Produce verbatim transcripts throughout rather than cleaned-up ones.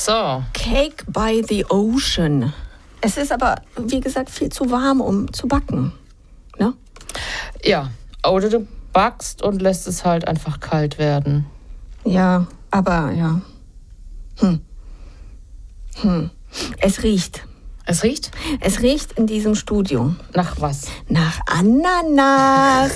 So. Cake by the Ocean. Es ist aber, wie gesagt, viel zu warm, um zu backen. Ne? Ja, oder du backst und lässt es halt einfach kalt werden. Ja, aber ja. Hm. Hm. Es riecht. Es riecht? Es riecht in diesem Studio. Nach was? Nach Ananas.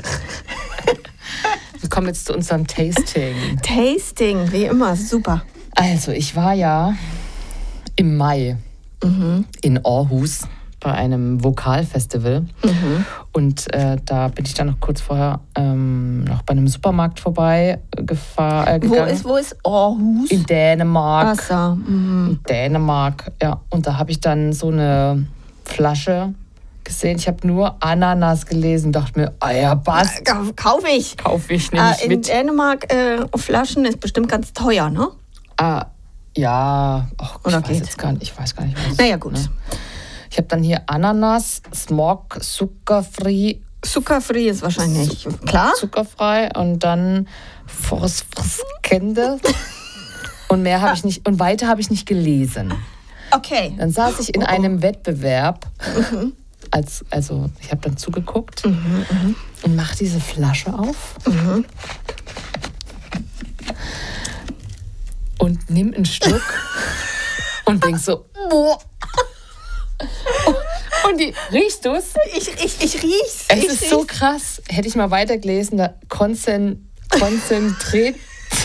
Wir kommen jetzt zu unserem Tasting. Tasting, wie immer, super. Also, ich war ja im Mai mhm. in Aarhus bei einem Vokalfestival. Mhm. Und äh, da bin ich dann noch kurz vorher ähm, noch bei einem Supermarkt vorbei gefahren. Äh, wo ist, wo ist Aarhus? In Dänemark. Ach so. Mhm. In Dänemark, ja. Und da habe ich dann so eine Flasche gesehen. Ich habe nur Ananas gelesen, dachte mir, ah ja, passt. Kaufe ich. Kaufe ich, nehme ich äh, in mit. In Dänemark äh, Flaschen ist bestimmt ganz teuer, ne? Ah, ja. Och, ich Oder weiß geht? jetzt gar nicht, ich weiß gar nicht, was. Naja, gut. Ne? Ich habe dann hier Ananas, Smog, zuckerfrei. Zuckerfrei ist wahrscheinlich, klar. Zuckerfrei und dann Forsfrskende. Und mehr habe ich nicht, und weiter habe ich nicht gelesen. Okay. Dann saß ich in oh, oh. einem Wettbewerb. Mhm. Als, also ich habe dann zugeguckt mhm, mhm. und mache diese Flasche auf mhm. und nimm einen Schluck und denk so, boah. Und die, riechst du's? Ich, ich, ich riech's. Es ich ist riech's. so krass. Hätte ich mal weitergelesen, da konzen, konzentriert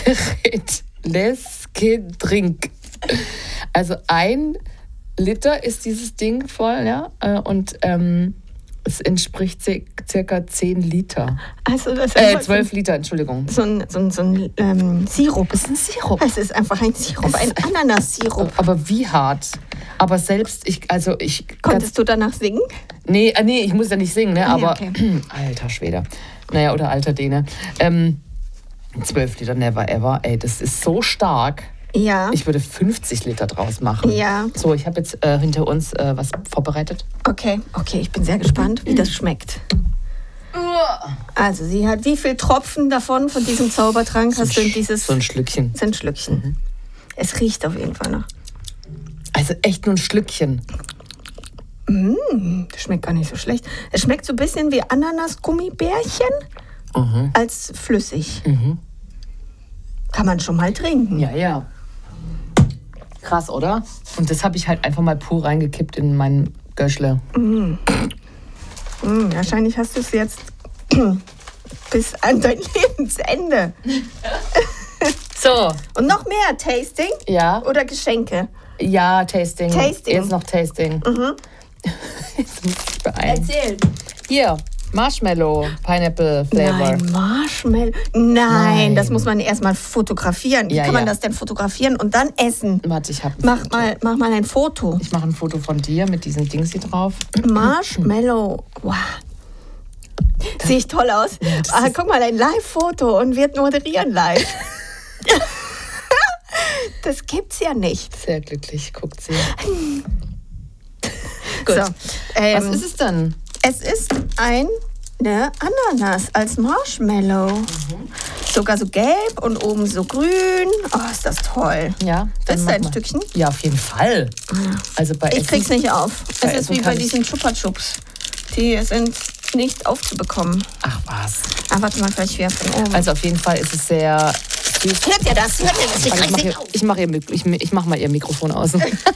Drink. Also ein Liter ist dieses Ding voll, ja, und ähm, es entspricht circa zehn Liter. Also das ist äh, zwölf Liter, Entschuldigung. So ein, so ein, so ein ähm, Sirup. Es ist ein Sirup. Es ist einfach ein Sirup, ein Ananas-Sirup. Aber wie hart. Aber selbst, ich, also ich... Konntest du danach singen? Nee, äh, nee, ich muss ja nicht singen, ne, Ah, aber... ja, okay. Alter Schwede. Naja, oder alter Däne. Ähm, zwölf Liter, never ever. Ey, das ist so stark. Ja. Ich würde fünfzig Liter draus machen. Ja. So, ich habe jetzt äh, hinter uns äh, was vorbereitet. Okay, okay, ich bin sehr gespannt, wie das schmeckt. Also, sie hat wie viel Tropfen davon, von diesem Zaubertrank So hast du in Sch- dieses... So ein Schlückchen. So ein Schlückchen. Mhm. Es riecht auf jeden Fall noch. Also echt nur ein Schlückchen. Mmh, das schmeckt gar nicht so schlecht. Es schmeckt so ein bisschen wie Ananas-Gummibärchen Mhm. als flüssig. Mhm. Kann man schon mal trinken. Ja, ja. Krass, oder? Und das habe ich halt einfach mal pur reingekippt in meinen Göschle. Mmh. Mmh, wahrscheinlich hast du es jetzt bis an dein Lebensende. So. Und noch mehr Tasting Ja. oder Geschenke? Ja, Tasting. Tasting. Jetzt noch Tasting. Mhm. Jetzt muss ich beeilen. Erzähl. Hier, Marshmallow, Pineapple Flavor. Nein, Marshmallow. Nein, Nein. das muss man erstmal fotografieren. Wie Ja, kann man ja. das denn fotografieren und dann essen? Warte, ich habe Mach mal, mach mal ein Foto. Ich mache ein Foto von dir mit diesen Dings hier drauf. Marshmallow. Wow. Sehe ich toll aus? Ah, guck mal, ein Live-Foto und wird moderieren live. Das gibt's ja nicht. Sehr glücklich, guckt sie. Gut. So, ähm, Was ist es denn? Es ist ein, eine Ananas als Marshmallow. Mhm. Sogar so gelb und oben so grün. Oh, ist das toll. Ja, dann Willst du mach ein mal. Stückchen? Ja, auf jeden Fall. Also bei Ich Essen- krieg's nicht auf. Bei Es ist Essen wie kann bei ich- diesen Chupa Chups. Die sind nicht aufzubekommen. Ach was. Ah, warte mal, vielleicht wieder von oben. Also auf jeden Fall ist es sehr süß. Hört ihr das? Hört ihr das? Ich Warte, krieg's ich mache nicht ihr, auf. ich mach ihr, Mik- ich, ich mach mal ihr Mikrofon aus.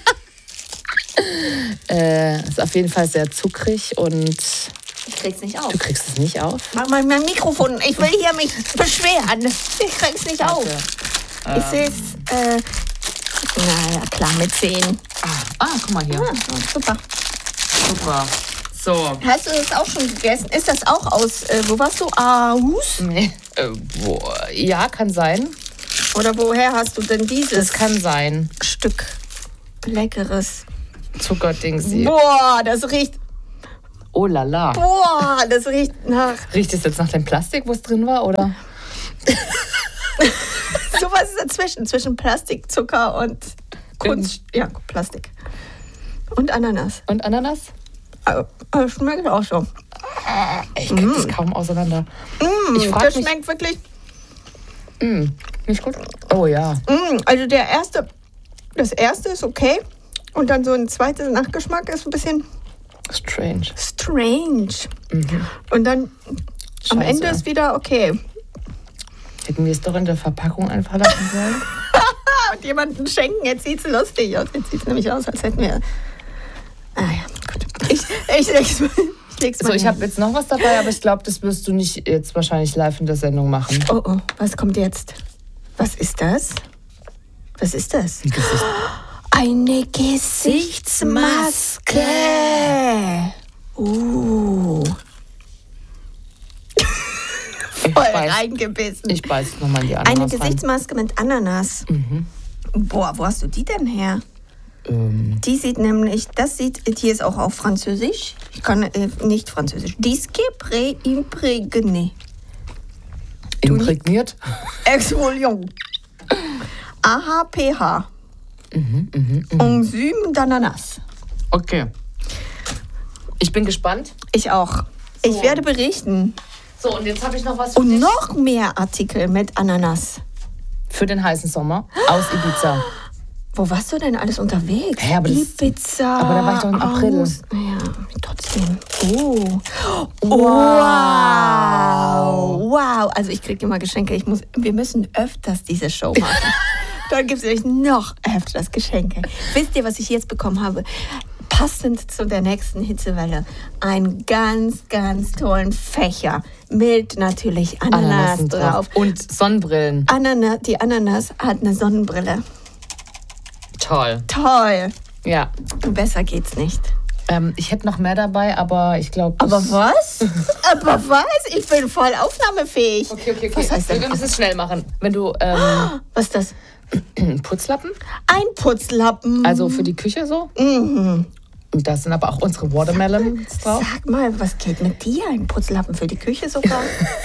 äh, ist auf jeden Fall sehr zuckrig und Ich krieg's nicht auf. du kriegst es nicht auf. Mach mal mein Mikrofon. Ich will hier mich beschweren. Ich krieg's nicht auf. Ich sehe es. Äh, naja, klar, mit zehn. Ah, ah, guck mal hier. Ah, super. Super. So. Hast du das auch schon gegessen? Ist das auch aus, äh, wo warst du? Aarhus? Nee. Äh, boah. Ja, kann sein. Oder woher hast du denn dieses Das kann sein. Stück Leckeres? Zuckerdingsi. Boah, das riecht, Oh la la. boah, das riecht nach, Riecht es jetzt nach dem Plastik, wo es drin war, oder? sowas ist dazwischen, zwischen Plastik, Zucker und Kunst, ja, Plastik. Und Ananas. Und Ananas? Aber aber schmeckt auch so. Ich krieg das kaum auseinander. Mm, Ich frag das mich- schmeckt wirklich, Mm, nicht gut? Oh ja. mm, also der erste Das erste ist okay. Und dann so ein zweiter Nachgeschmack ist ein bisschen strange. Strange. Mhm. Und dann Scheiße. Am Ende ist wieder okay. Hätten wir es doch in der Verpackung einfach lassen sollen? Und jemanden schenken, jetzt sieht es lustig aus. Jetzt sieht es nämlich aus, als hätten wir... Ah ja, gut. Ich, ich leg's mal, ich leg's mal So, ich habe jetzt noch was dabei, aber ich glaube, das wirst du nicht jetzt wahrscheinlich live in der Sendung machen. Oh, oh, was kommt jetzt? Was ist das? Was ist das? Ein Gesicht. Eine Gesichtsmaske. Uh. Ich Voll beiß, reingebissen. ich beiß nochmal in die Ananas Eine Gesichtsmaske mit Ananas. Mhm. Boah, wo hast du die denn her? Ähm. Die sieht nämlich, das sieht, hier ist auch auf Französisch. Ich kann äh, nicht Französisch. Disque pré-imprégné. Imprägniert? Exfoliant. A H P H. Mhm, mhm, mhm. Enzyme d'Ananas. Okay. Ich bin gespannt. Ich auch. So. Ich werde berichten. So, und jetzt habe ich noch was für Und dich. noch mehr Artikel mit Ananas. Für den heißen Sommer aus Ibiza. Wo warst du denn alles unterwegs? Hä, aber das- Ibiza. aber da war ich doch im April. Aus, ja, trotzdem. Oh. Wow. Wow. Also ich kriege immer Geschenke. Ich muss, wir müssen öfters diese Show machen. Dann gibt es nämlich noch öfters Geschenke. Wisst ihr, was ich jetzt bekommen habe? Passend zu der nächsten Hitzewelle. Einen ganz, ganz tollen Fächer mit natürlich Ananas Ananasen drauf. Und Sonnenbrillen. Ananas, die Ananas hat eine Sonnenbrille. Toll. Toll. Ja. Besser geht's nicht. Ähm, ich hätte noch mehr dabei, aber ich glaube... Aber was? Aber was? Ich bin voll aufnahmefähig. Okay, okay, okay. Was heißt denn? Wir müssen es schnell machen. Wenn du ähm, Was ist das? Putzlappen, Ein Putzlappen. also für die Küche so. Mhm. Und da sind aber auch unsere Watermelons drauf. Sag mal, was geht mit dir? Ein Putzlappen für die Küche sogar?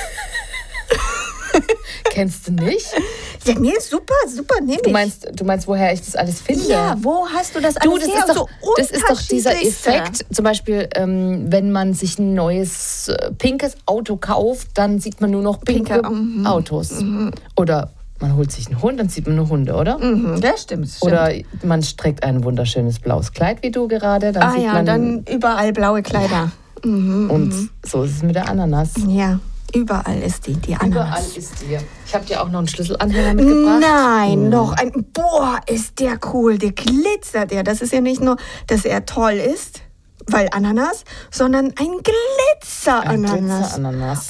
Kennst du nicht? Ja, nee, super, super, nehme ich. Du meinst, du meinst, woher ich das alles finde? Ja, wo hast du das alles Du, das her? ist, doch, so das ist doch dieser unterschiedlichste. Effekt. Zum Beispiel, ähm, wenn man sich ein neues äh, pinkes Auto kauft, dann sieht man nur noch pinke Pinke, mhm. Autos. Oder man holt sich einen Hund, dann sieht man nur Hunde, oder? Mhm, das stimmt, das stimmt. Oder man trägt ein wunderschönes blaues Kleid, wie du gerade. Dann ah sieht ja, man, dann überall blaue Kleider. Mhm, und so ist es mit der Ananas. ja, überall ist die, die Ananas. Überall ist die. Ich habe dir auch noch einen Schlüsselanhänger mitgebracht. Nein, noch ein. Boah, ist der cool. Der glitzert ja. Das ist ja nicht nur, dass er toll ist, weil Ananas, sondern ein Ein Glitzer-Ananas. Glitzer-Ananas.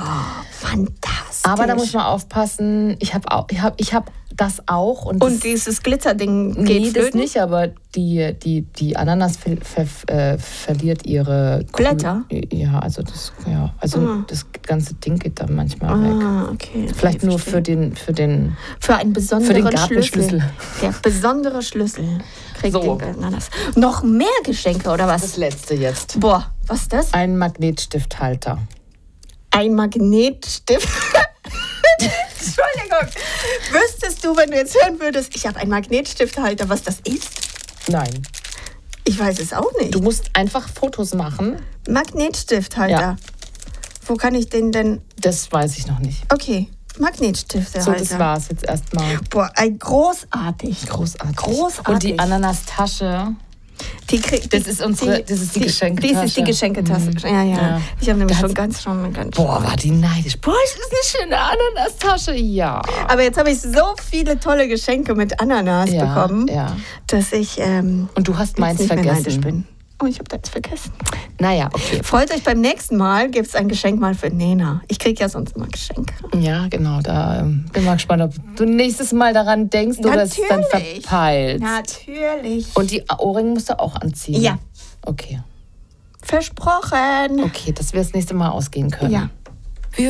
Oh, fantastisch. Aber da muss man aufpassen. Ich habe auch, ich hab, ich hab das auch. Und, Und das, dieses Glitzerding geht nee, das flöten? nicht, aber die, die, die Ananas ver, ver, äh, verliert ihre Grü- Blätter? Ja, also das, ja, also Ah. das ganze Ding geht dann manchmal weg. Ah, okay. okay Vielleicht nur verstehe. für den, für den Für einen besonderen für den Gartenschlüssel. Schlüssel. Der besondere Schlüssel kriegt So. den Ananas. Noch mehr Geschenke oder was? das letzte jetzt. Boah, was ist das? Ein Magnetstifthalter. Ein Magnetstift. Entschuldigung. Wüsstest du, wenn du jetzt hören würdest, ich habe einen Magnetstifthalter, was das ist? Nein. Ich weiß es auch nicht. Du musst einfach Fotos machen. Magnetstifthalter. Ja. Wo kann ich den denn? Das weiß ich noch nicht. Okay, Magnetstifthalter. So, das war's jetzt erstmal. Boah, ein großartig. Großartig. Großartig. Und die Ananas-Tasche. Die krieg, Das ist unsere- das ist die Geschenketasche. Das ist die Geschenketasche. Mhm. Ja, ja, Ja. Ich habe nämlich Da schon hat's- ganz schon ganz Boah, war die neidisch. Boah, das ist eine schöne Ananas-Tasche. Ja. Aber jetzt habe ich so viele tolle Geschenke mit Ananas Ja, bekommen, ja. dass ich ähm, Und du hast meins jetzt nicht mehr neidisch vergessen. bin. Oh, ich habe deins vergessen. Naja, okay. Freut euch, beim nächsten Mal gibt es ein Geschenk mal für Nena. Ich kriege ja sonst immer Geschenke. Ja, genau. Da ähm, bin mal gespannt, ob du nächstes Mal daran denkst oder es dann Natürlich. verpeilst. Natürlich. Und die Ohrringe musst du auch anziehen. Ja. Okay. Versprochen. Okay, dass wir das nächste Mal ausgehen können. Ja.